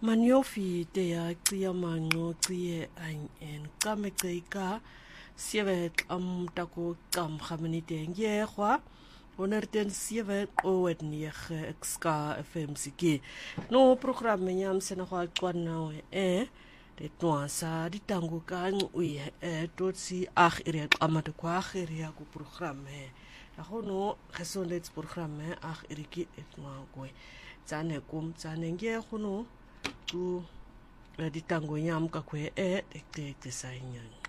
Manyofi te ya cia mango cie en kame ka sievet tako kam khamani te ngehwa onerten sievet oet nieg ska FMCG no programme nyam sena kwa kwana de toasa di tango kan ui totsi ag ire amate kwa geria ku programme la gono gesondheids programme ag iriki etwa kwe tsane kum tsane ngehono tu di tango nyam ka kwe te sainyang